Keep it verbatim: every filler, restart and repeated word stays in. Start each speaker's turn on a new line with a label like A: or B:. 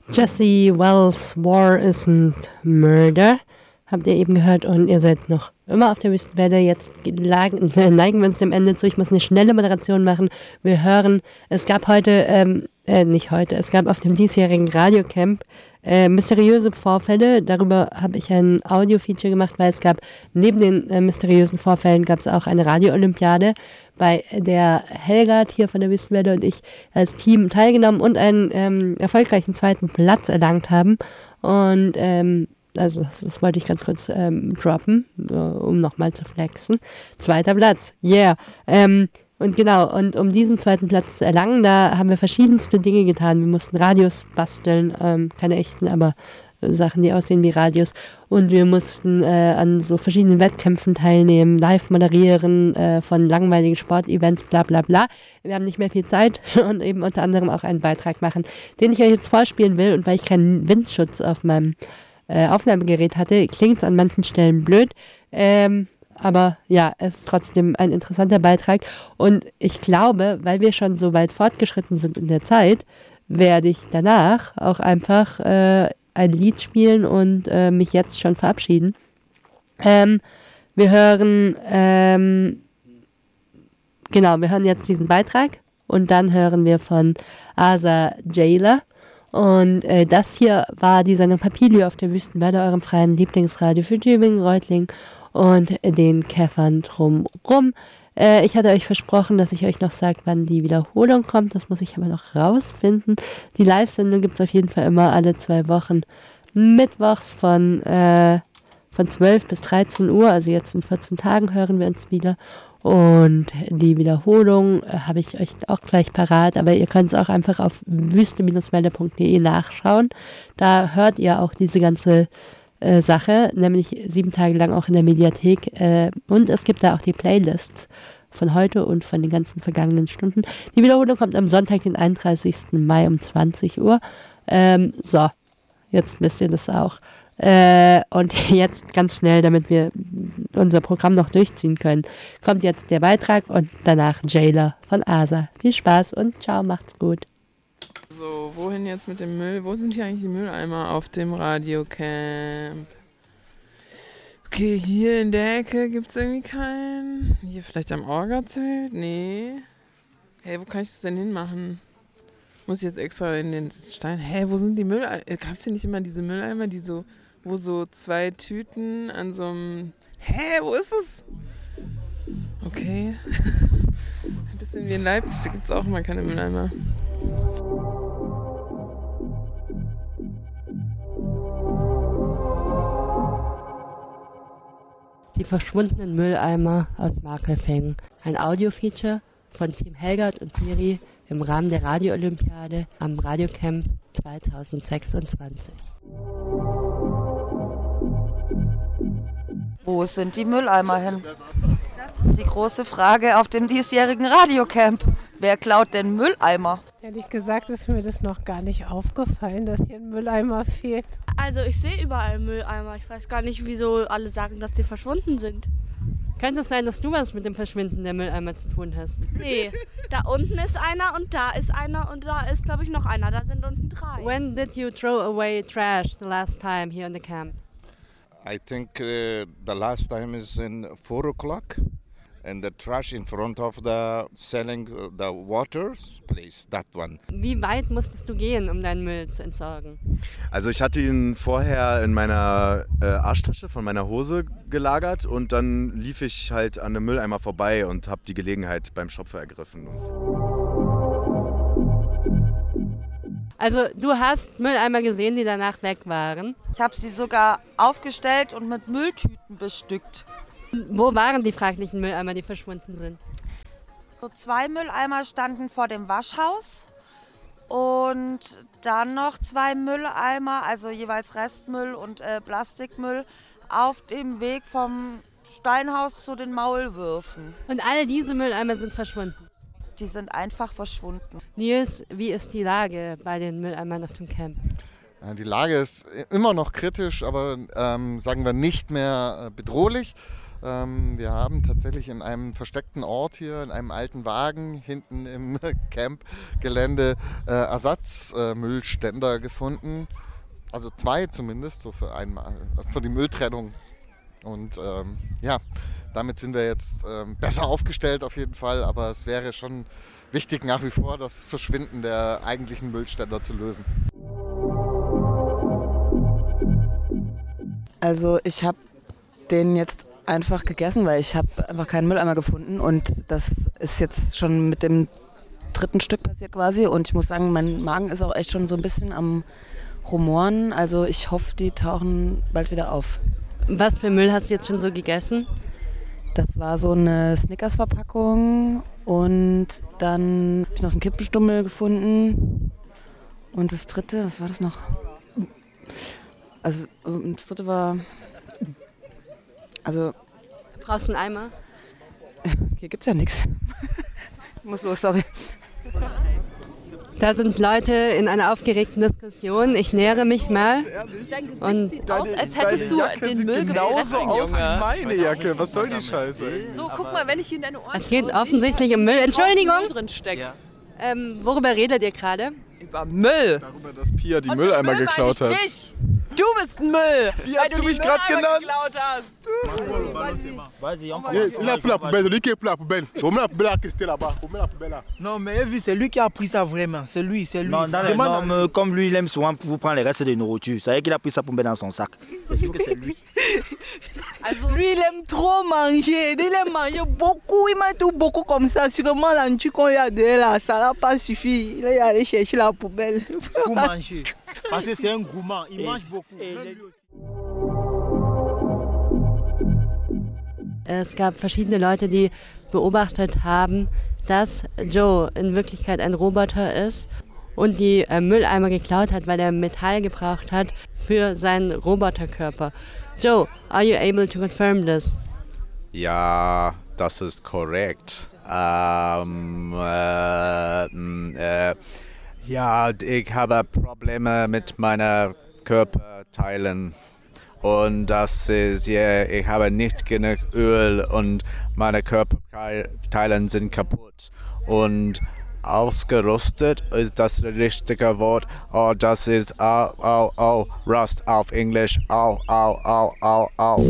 A: Jesse Wells' War Isn't Murder habt ihr eben gehört und ihr seid noch immer auf der Wüstenwelle. Jetzt lagen, neigen wir uns dem Ende zu. Ich muss eine schnelle Moderation machen. Wir hören, es gab heute, ähm, äh, nicht heute, es gab auf dem diesjährigen Radiocamp äh, mysteriöse Vorfälle. Darüber habe ich ein Audio-Feature gemacht, weil es gab, neben den äh, mysteriösen Vorfällen gab es auch eine Radio-Olympiade, bei der Helgard hier von der Wüstenwelle und ich als Team teilgenommen und einen ähm, erfolgreichen zweiten Platz erlangt haben. Und ähm, also das, das wollte ich ganz kurz ähm, droppen, äh, um nochmal zu flexen. Zweiter Platz, yeah. Ähm, und genau, und um diesen zweiten Platz zu erlangen, da haben wir verschiedenste Dinge getan. Wir mussten Radios basteln, ähm, keine echten, aber Sachen, die aussehen wie Radios. Und wir mussten äh, an so verschiedenen Wettkämpfen teilnehmen, live moderieren äh, von langweiligen Sportevents, bla bla bla. Wir haben nicht mehr viel Zeit und eben unter anderem auch einen Beitrag machen, den ich euch jetzt vorspielen will. Und weil ich keinen Windschutz auf meinem äh, Aufnahmegerät hatte, klingt es an manchen Stellen blöd. Ähm, aber ja, es ist trotzdem ein interessanter Beitrag. Und ich glaube, weil wir schon so weit fortgeschritten sind in der Zeit, werde ich danach auch einfach äh, ein Lied spielen und äh, mich jetzt schon verabschieden. Ähm, wir hören, ähm, genau, wir hören jetzt diesen Beitrag und dann hören wir von Asa Jailer. Und äh, das hier war die Sendung Papilio auf der Wüstenwelle, eurem freien Lieblingsradio für Tübingen, Reutlingen und den Käffern drumrum. Äh, ich hatte euch versprochen, dass ich euch noch sage, wann die Wiederholung kommt. Das muss ich aber noch rausfinden. Die Live-Sendung gibt es auf jeden Fall immer alle zwei Wochen mittwochs von, äh, von zwölf bis dreizehn Uhr. Also jetzt in vierzehn Tagen hören wir uns wieder. Und die Wiederholung äh, habe ich euch auch gleich parat. Aber ihr könnt es auch einfach auf wüste Welle punkt de nachschauen. Da hört ihr auch diese ganze Äh, Sache, nämlich sieben Tage lang auch in der Mediathek. Äh, und es gibt da auch die Playlists von heute und von den ganzen vergangenen Stunden. Die Wiederholung kommt am Sonntag, den einunddreißigsten Mai um zwanzig Uhr. Ähm, so, jetzt wisst ihr das auch. Äh, und jetzt ganz schnell, damit wir unser Programm noch durchziehen können, kommt jetzt der Beitrag und danach Jailer von Asa. Viel Spaß und ciao, macht's gut.
B: So, wohin jetzt mit dem Müll? Wo sind hier eigentlich die Mülleimer auf dem Radiocamp? Okay, hier in der Ecke gibt es irgendwie keinen. Hier vielleicht am Orga-Zelt? Nee. Hey, wo kann ich das denn hinmachen? Muss ich jetzt extra in den Stein? Hä, hey, wo sind die Mülleimer? Gab es hier nicht immer diese Mülleimer, die so, wo so zwei Tüten an so einem... Hä, hey, wo ist es? Okay. Ein bisschen wie in Leipzig, da gibt es auch immer keine Mülleimer.
A: Die verschwundenen Mülleimer aus Markelfängen. Ein Audio-Feature von Team Helgard und Miri im Rahmen der Radio-Olympiade am Radiocamp zwanzig sechsundzwanzig.
C: Wo sind die Mülleimer hin? Das ist die große Frage auf dem diesjährigen Radiocamp. Wer klaut denn Mülleimer?
D: Ehrlich gesagt ist mir das noch gar nicht aufgefallen, dass hier ein Mülleimer fehlt.
E: Also ich sehe überall Mülleimer. Ich weiß gar nicht, wieso alle sagen, dass die verschwunden sind.
A: Könnte es sein, dass du was mit dem Verschwinden der Mülleimer zu tun hast?
E: Nee, da unten ist einer und da ist einer und da ist, glaube ich, noch einer. Da sind unten drei.
A: When did you throw away trash the last time here in the camp?
F: I think uh, the last time is in four o'clock. And the trash in front of the selling the waters place, that one.
A: Wie weit musstest du gehen, um deinen Müll zu entsorgen?
G: Also ich hatte ihn vorher in meiner äh, Arschtasche von meiner Hose gelagert und dann lief ich halt an einem Mülleimer vorbei und habe die Gelegenheit beim Schopfer ergriffen.
A: Also du hast Mülleimer gesehen, die danach weg waren?
C: Ich habe sie sogar aufgestellt und mit Mülltüten bestückt.
A: Wo waren die fraglichen Mülleimer, die verschwunden sind?
C: So zwei Mülleimer standen vor dem Waschhaus und dann noch zwei Mülleimer, also jeweils Restmüll und äh, Plastikmüll, auf dem Weg vom Steinhaus zu den Maulwürfen.
A: Und all diese Mülleimer sind verschwunden?
C: Die sind einfach verschwunden.
A: Nils, wie ist die Lage bei den Mülleimern auf dem Camp?
H: Die Lage ist immer noch kritisch, aber ähm, sagen wir nicht mehr bedrohlich. Ähm, wir haben tatsächlich in einem versteckten Ort hier, in einem alten Wagen hinten im Campgelände äh, Ersatzmüllständer äh, gefunden. Also zwei zumindest, so für einmal, für die Mülltrennung. Und ähm, ja, damit sind wir jetzt ähm, besser aufgestellt auf jeden Fall, aber es wäre schon wichtig nach wie vor, das Verschwinden der eigentlichen Müllständer zu lösen.
I: Also ich habe den jetzt einfach gegessen, weil ich habe einfach keinen Mülleimer gefunden und das ist jetzt schon mit dem dritten Stück passiert quasi und ich muss sagen, mein Magen ist auch echt schon so ein bisschen am Rumoren, also ich hoffe, die tauchen bald wieder auf.
A: Was für Müll hast du jetzt schon so gegessen?
I: Das war so eine Snickers-Verpackung und dann habe ich noch so einen Kippenstummel gefunden und das dritte, was war das noch? Also das dritte war, also...
A: Brauchst du einen Eimer?
I: Hier gibt's ja nichts. Ich muss los, sorry.
A: Da sind Leute in einer aufgeregten Diskussion. Ich nähere mich mal.
J: Dein Gesicht
A: und
J: sieht aus, als hättest du den Müll
K: genauso aus wie meine Jacke. Was soll die Scheiße?
J: So, guck mal, wenn ich in deine Ohren...
A: Es geht offensichtlich um Müll. Entschuldigung!
J: drin steckt. Ja.
A: Ähm, worüber redet ihr gerade?
J: Über Müll.
K: Darüber, dass Pia die und Mülleimer
J: Müll
K: geklaut hat.
J: Dich. Du bist ein Müll.
K: Wie hast du mich gerade genannt?
J: Geklaut hast.
L: Il a pris la poubelle, lui qui a pris la poubelle. On met la poubelle à rester là-bas. On met la poubelle là.
M: Non, mais vu, c'est lui qui a pris ça vraiment. C'est lui, c'est lui.
N: Non, dans les normes, comme lui, il aime souvent pour prendre les restes de nourriture. C'est vrai qu'il a pris sa poubelle dans son sac. C'est sûr que c'est lui.
M: Also, lui, il aime trop manger. Il aime manger beaucoup. Il mange tout beaucoup comme ça. Sûrement, l'antu qu'on lui a donné là, ça n'a pas suffi. Il est allé chercher la poubelle.
N: Pour manger. Parce que c'est un gourmand. Il mange beaucoup.
A: Es gab verschiedene Leute, die beobachtet haben, dass Joe in Wirklichkeit ein Roboter ist und die äh, Mülleimer geklaut hat, weil er Metall gebraucht hat für seinen Roboterkörper. Joe, are you able to confirm this?
O: Ja, das ist korrekt. Ähm, äh, äh, ja, ich habe Probleme mit meinen Körperteilen. Und das ist, ja, ich habe nicht genug Öl und meine Körperteile sind kaputt. Und ausgerostet ist das richtige Wort. Oh, das ist au, au, au, Rust auf Englisch. Au, au, au, au, au.